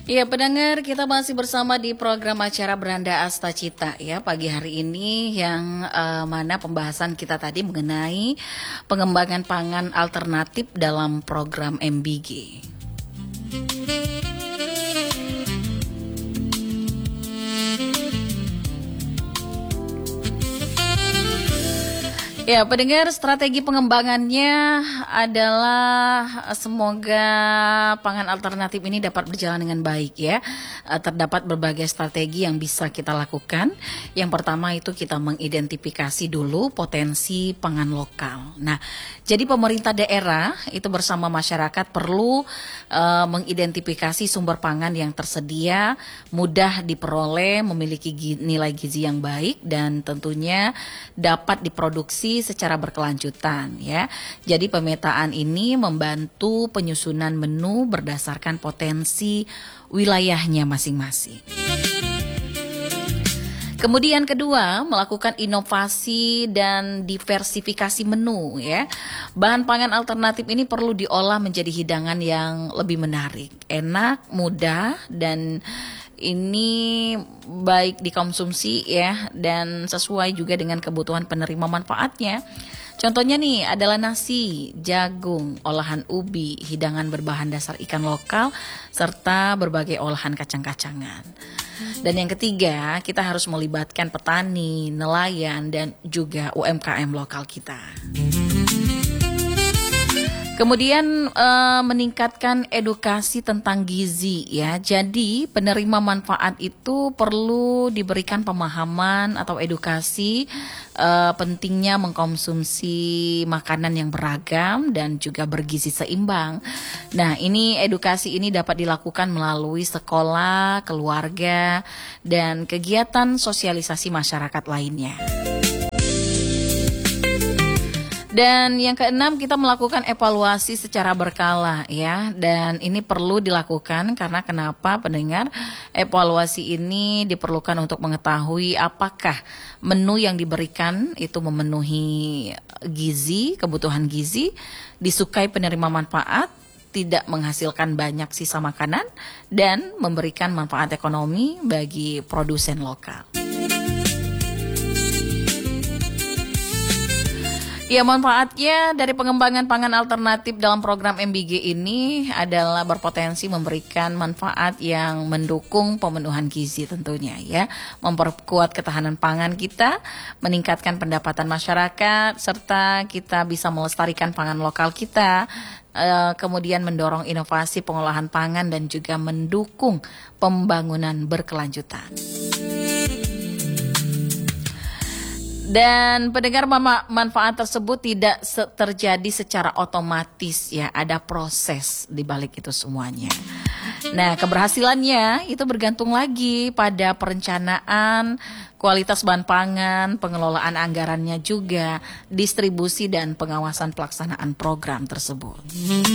Ya, pendengar, kita masih bersama di program acara Beranda Asta Cita ya pagi hari ini yang mana pembahasan kita tadi mengenai pengembangan pangan alternatif dalam program MBG. Ya, pendengar, strategi pengembangannya adalah semoga pangan alternatif ini dapat berjalan dengan baik ya. Terdapat berbagai strategi yang bisa kita lakukan. Yang pertama itu kita mengidentifikasi dulu potensi pangan lokal. Nah, jadi pemerintah daerah itu bersama masyarakat perlu mengidentifikasi sumber pangan yang tersedia, mudah diperoleh, memiliki nilai gizi yang baik dan tentunya dapat diproduksi secara berkelanjutan ya. Jadi pemetaan ini membantu penyusunan menu berdasarkan potensi wilayahnya masing-masing. Kemudian kedua, melakukan inovasi dan diversifikasi menu ya. Bahan pangan alternatif ini perlu diolah menjadi hidangan yang lebih menarik, enak, mudah dan ini baik dikonsumsi ya dan sesuai juga dengan kebutuhan penerima manfaatnya. Contohnya nih adalah nasi, jagung, olahan ubi, hidangan berbahan dasar ikan lokal, serta berbagai olahan kacang-kacangan. Dan yang ketiga, kita harus melibatkan petani, nelayan, dan juga UMKM lokal kita. Kemudian meningkatkan edukasi tentang gizi ya. Jadi penerima manfaat itu perlu diberikan pemahaman atau edukasi pentingnya mengkonsumsi makanan yang beragam dan juga bergizi seimbang. Nah, ini edukasi ini dapat dilakukan melalui sekolah, keluarga, dan kegiatan sosialisasi masyarakat lainnya. Dan yang keenam, kita melakukan evaluasi secara berkala ya. Dan ini perlu dilakukan karena kenapa pendengar? Evaluasi ini diperlukan untuk mengetahui apakah menu yang diberikan itu memenuhi gizi, kebutuhan gizi, disukai penerima manfaat, tidak menghasilkan banyak sisa makanan, dan memberikan manfaat ekonomi bagi produsen lokal. Ya, manfaatnya dari pengembangan pangan alternatif dalam program MBG ini adalah berpotensi memberikan manfaat yang mendukung pemenuhan gizi tentunya ya, memperkuat ketahanan pangan kita, meningkatkan pendapatan masyarakat, serta kita bisa melestarikan pangan lokal kita, kemudian mendorong inovasi pengolahan pangan dan juga mendukung pembangunan berkelanjutan. Dan pendengar, manfaat tersebut tidak terjadi secara otomatis ya, ada proses di balik itu semuanya. Nah, keberhasilannya itu bergantung lagi pada perencanaan, kualitas bahan pangan, pengelolaan anggarannya juga, distribusi dan pengawasan pelaksanaan program tersebut.